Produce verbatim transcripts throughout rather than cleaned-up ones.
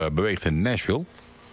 uh, beweegt in Nashville.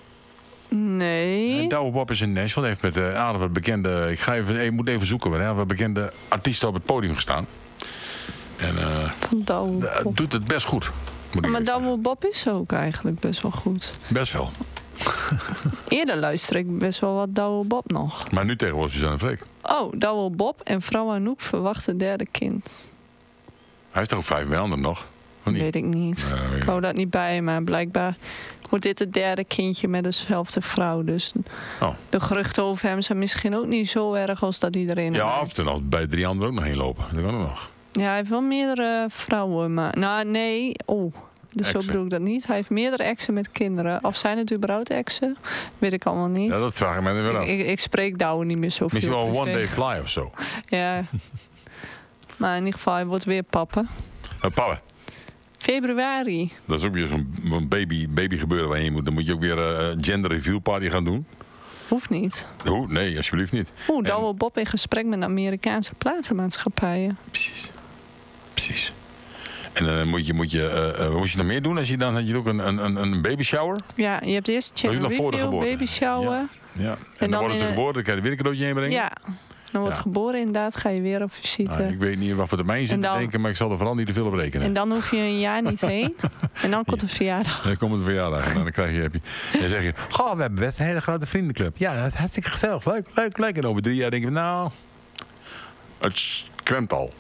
Nee. Uh, Douwe Bob is in Nashville. Heeft met een uh, aantal wat bekende... Ik, ga even, ik moet even zoeken. Maar hij heeft wat bekende artiesten op het podium gestaan. En uh, Van Douwe Bob. doet het best goed. Maar Douwe Bob is ook eigenlijk best wel goed. Best wel. Eerder luister ik best wel wat Douwe Bob nog. Maar nu tegenwoordig Suzanne Freek. Oh, Douwe Bob en vrouw Anouk verwachten derde kind. Hij is toch ook vijf bij anderen nog? Of niet? Weet ik niet. Uh, ik hou dat niet bij, maar blijkbaar wordt dit het derde kindje met dezelfde vrouw. Dus oh. de geruchten over hem zijn misschien ook niet zo erg als dat iedereen Ja, of er nog bij drie anderen ook nog heen lopen. Dat kan ook nog. Ja, hij heeft wel meerdere vrouwen, maar... Nou, nee. Oh, dus zo bedoel ik dat niet. Hij heeft meerdere exen met kinderen. Of zijn het überhaupt exen? Weet ik allemaal niet. Ja, dat vraag ik mij weer af. Ik, ik, ik spreek Douwe niet meer zo veel. Misschien wel een one day fly of zo. Ja. Maar in ieder geval, hij wordt weer papa. Uh, papa. Februari. Dat is ook weer zo'n baby, baby gebeuren waar je moet. Dan moet je ook weer een uh, gender reveal party gaan doen. Hoeft niet. Hoe? Nee, alsjeblieft niet. Oeh, Douwe Bob in gesprek met Amerikaanse platenmaatschappijen. Precies. Precies. En dan uh, moet je, moet je, uh, uh, wat moet je nog meer doen? Als je dan had je ook een, een, een baby shower. Ja, je hebt eerst check review, baby shower. Ja. ja. En, en dan, dan worden ze geboren, dan kan je weer een cadeautje heen brengen. Ja. Dan wordt ja. geboren inderdaad, ga je weer op visite. Nou, ik weet niet wat voor termijn zit te denken, maar ik zal er vooral niet te veel op rekenen. En dan hoef je een jaar niet heen. En dan komt de verjaardag. Dan komt de verjaardag en dan krijg je, heb je... Dan zeg je, goh, we hebben best een hele grote vriendenclub. Ja, dat is hartstikke gezellig. Leuk, leuk, leuk. En over drie jaar denken we, nou... Het kremt al.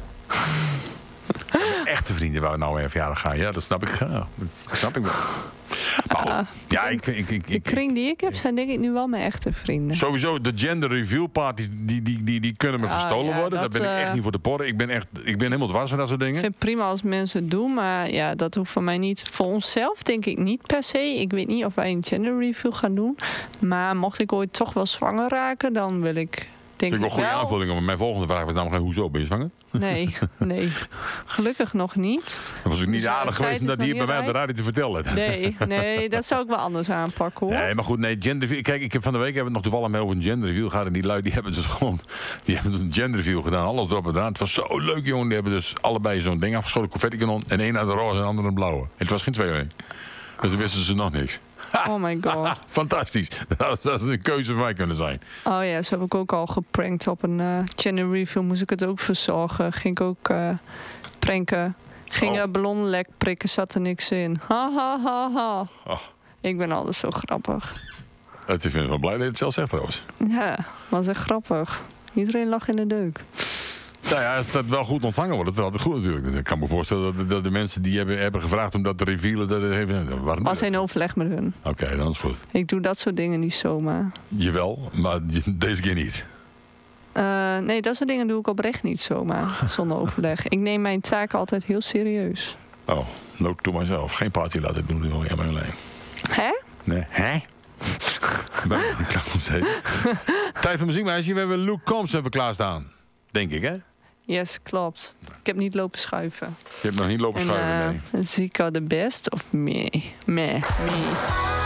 Echte vrienden waar we nou weer verjaardag gaan. Ja, dat snap ik. Ja, dat snap ik wel. Maar, uh, ja, ik, ik, ik, de kring die ik heb zijn denk ik nu wel mijn echte vrienden. Sowieso, de gender reveal parties die, die, die, die kunnen me ja, gestolen ja, worden. Daar dat, ben ik echt uh, niet voor te porren. Ik ben, echt, ik ben helemaal dwars van dat soort dingen. Ik vind het prima als mensen het doen, maar ja, dat hoeft van mij niet. Voor onszelf denk ik niet per se. Ik weet niet of wij een gender reveal gaan doen. Maar mocht ik ooit toch wel zwanger raken, dan wil ik... Denk Vind ik wel een goede aanvulling. Maar mijn volgende vraag was namelijk, hoezo, ben je zwanger? Nee, nee. Gelukkig nog niet. Dat was ook niet dus aardig geweest om dat hier bij mij op de radio te vertellen. Nee, nee, dat zou ik wel anders aanpakken hoor. Nee, maar goed, nee, gender. Kijk, ik heb van de week hebben we het nog toevallig mee over een gender review gehad. En die lui die hebben dus gewoon, die hebben dus een gender review gedaan. Alles erop en eraan. Het was zo leuk, jongen. Die hebben dus allebei zo'n ding afgeschoten, confetti kanon. En één uit de roze en de andere een blauwe. Het was geen tweeling. Dus dan wisten ze nog niks. Oh my god. Fantastisch. Dat zou een keuze van mij kunnen zijn. Oh ja, zo heb ik ook al geprankt op een uh, gender review. Moest ik het ook verzorgen. Ging ik ook uh, pranken. Ging een oh. ballonlek prikken, zat er niks in. Ha ha ha ha. Oh. Ik ben altijd zo grappig. Ik vind het wel blij dat je het zelf zegt trouwens. Ja, was echt grappig. Iedereen lag in de deuk. Nou ja, als dat wel goed ontvangen wordt, dat is altijd goed natuurlijk. Ik kan me voorstellen dat, dat de mensen die hebben, hebben gevraagd om dat te revealen, dat het even... Was was in overleg met hun. Oké, okay, dan is het goed. Ik doe dat soort dingen niet zomaar. Jawel, maar deze keer niet. Uh, nee, dat soort dingen doe ik oprecht niet zomaar, zonder overleg. Ik neem mijn taak altijd heel serieus. Oh, note to myself. Geen party laten doen, nu ja, maar alleen. Hè? Nee, hè? Ik kan het zeggen. Tijd voor muziekmeisje. We hebben Luke Combs even klaarstaan. Denk ik, hè? Yes, klopt. Ik heb niet lopen schuiven. Je hebt nog niet lopen en, schuiven, uh, nee. Zico the best of me? Meh. Me.